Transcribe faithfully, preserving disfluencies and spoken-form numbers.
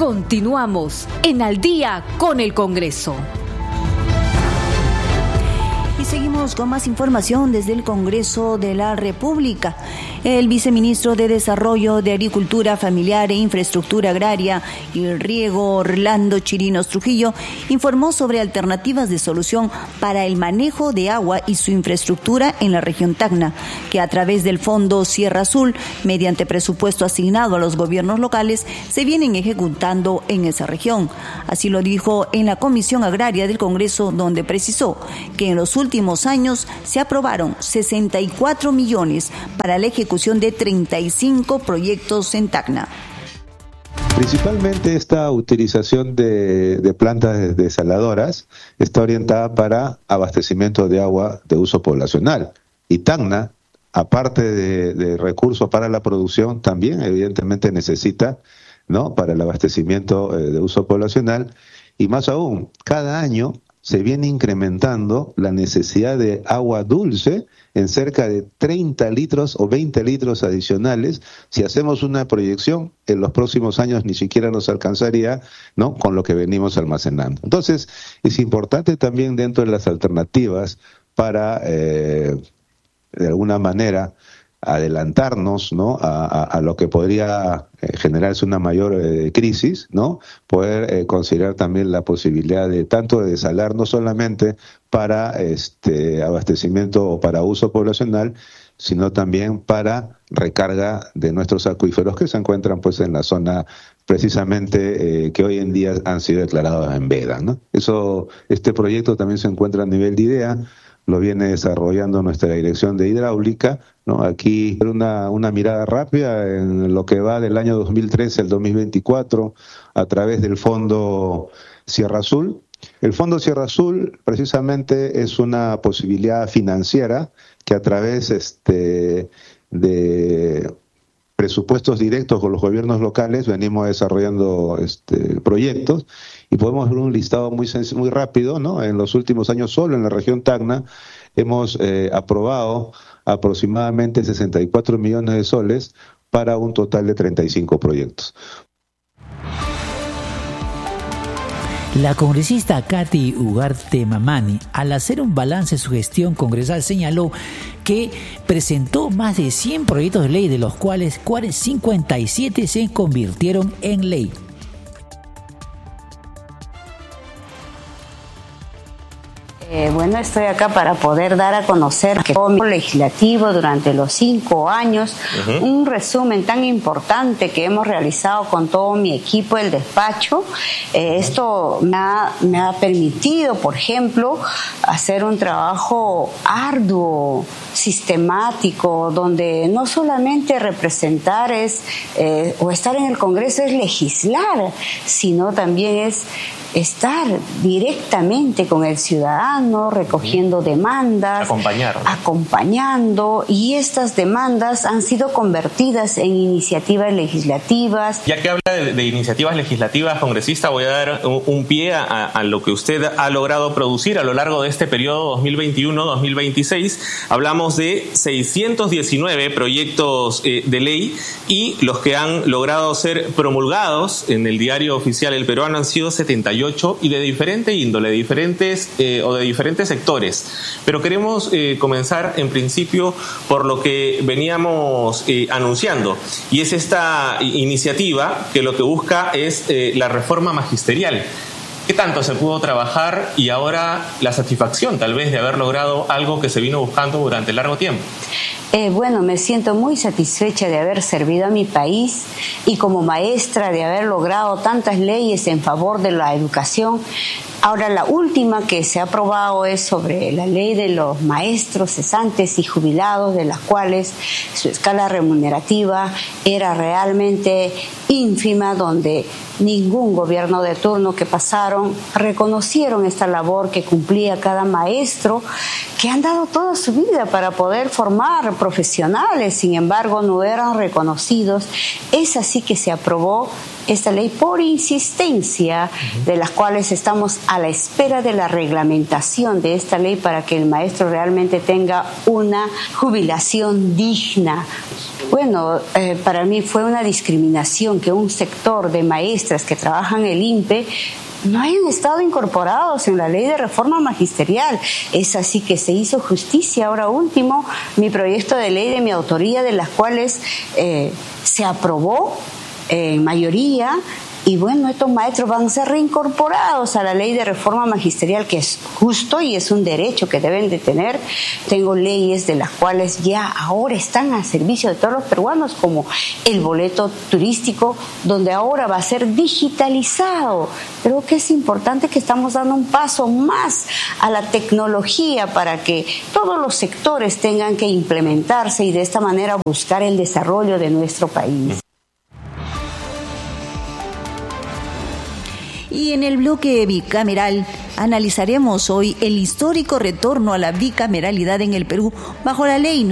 Continuamos en Al Día con el Congreso. Y seguimos con más información desde el Congreso de la República. El viceministro de Desarrollo de Agricultura Familiar e Infraestructura Agraria y Riego, Orlando Chirinos Trujillo, informó sobre alternativas de solución para el manejo de agua y su infraestructura en la región Tacna, que a través del Fondo Sierra Azul, mediante presupuesto asignado a los gobiernos locales, se vienen ejecutando en esa región. Así lo dijo en la Comisión Agraria del Congreso, donde precisó que en los últimos años se aprobaron sesenta y cuatro millones para la ejecución de treinta y cinco proyectos en Tacna. Principalmente esta utilización de, de plantas desaladoras está orientada para abastecimiento de agua de uso poblacional. Y Tacna, aparte de, de recursos para la producción, también evidentemente necesita, ¿no?, para el abastecimiento eh, de uso poblacional. Y más aún, cada año se viene incrementando la necesidad de agua dulce en cerca de treinta litros o veinte litros adicionales. Si hacemos una proyección, en los próximos años ni siquiera nos alcanzaría, ¿no?, con lo que venimos almacenando. Entonces, es importante también dentro de las alternativas para, eh, de alguna manera, adelantarnos, ¿no?, a, a, a lo que podría eh, generarse una mayor eh, crisis, ¿no?, poder eh, considerar también la posibilidad de tanto de desalar, no solamente para este abastecimiento o para uso poblacional, sino también para recarga de nuestros acuíferos que se encuentran pues en la zona precisamente eh, que hoy en día han sido declarados en veda, ¿no? Eso, este proyecto también se encuentra a nivel de idea, lo viene desarrollando nuestra dirección de hidráulica, ¿no? Aquí una, una mirada rápida en lo que va del año dos mil trece al dos mil veinticuatro a través del Fondo Sierra Azul. El Fondo Sierra Azul precisamente es una posibilidad financiera que a través este, de presupuestos directos con los gobiernos locales venimos desarrollando este, proyectos, y podemos ver un listado muy muy rápido, ¿no? En los últimos años solo en la región Tacna hemos eh, aprobado aproximadamente sesenta y cuatro millones de soles para un total de treinta y cinco proyectos. La congresista Katy Ugarte Mamani, al hacer un balance de su gestión congresal, señaló que presentó más de cien proyectos de ley, de los cuales cincuenta y siete se convirtieron en ley. Eh, bueno, estoy acá para poder dar a conocer que todo mi legislativo durante los cinco años, uh-huh. un resumen tan importante que hemos realizado con todo mi equipo del despacho. Eh, esto me ha, me ha permitido, por ejemplo, hacer un trabajo arduo, sistemático, donde no solamente representar es eh, o estar en el Congreso es legislar, sino también es estar directamente con el ciudadano, recogiendo demandas, acompañar, acompañando, y estas demandas han sido convertidas en iniciativas legislativas. Ya que habla de, de iniciativas legislativas, congresista, voy a dar un, un pie a, a lo que usted ha logrado producir a lo largo de este periodo dos mil veintiuno a dos mil veintiséis. Hablamos de seiscientos diecinueve proyectos eh, de ley, y los que han logrado ser promulgados en el Diario Oficial El Peruano han sido setenta y ocho, y de diferente índole, diferentes eh, o de diferentes sectores. Pero queremos eh, comenzar en principio por lo que veníamos eh, anunciando, y es esta iniciativa que lo que busca es eh, la reforma magisterial. ¿Qué tanto se pudo trabajar y ahora la satisfacción tal vez de haber logrado algo que se vino buscando durante largo tiempo? Eh, bueno, me siento muy satisfecha de haber servido a mi país, y como maestra de haber logrado tantas leyes en favor de la educación. Ahora, la última que se ha aprobado es sobre la ley de los maestros cesantes y jubilados, de las cuales su escala remunerativa era realmente ínfima, donde ningún gobierno de turno que pasaron reconocieron esta labor que cumplía cada maestro, que han dado toda su vida para poder formar profesionales, sin embargo no eran reconocidos. Es así que se aprobó esta ley por insistencia, de las cuales estamos a la espera de la reglamentación de esta ley para que el maestro realmente tenga una jubilación digna. Bueno, eh, para mí fue una discriminación que un sector de maestras que trabajan en el I N P E no hayan estado incorporados en la ley de reforma magisterial. Es así que se hizo justicia. Ahora último, mi proyecto de ley de mi autoría, de las cuales eh, se aprobó en mayoría, y bueno, estos maestros van a ser reincorporados a la ley de reforma magisterial, que es justo y es un derecho que deben de tener. Tengo leyes de las cuales ya ahora están al servicio de todos los peruanos, como el boleto turístico, donde ahora va a ser digitalizado. Creo que es importante que estamos dando un paso más a la tecnología para que todos los sectores tengan que implementarse y de esta manera buscar el desarrollo de nuestro país. Y en el bloque bicameral analizaremos hoy el histórico retorno a la bicameralidad en el Perú bajo la ley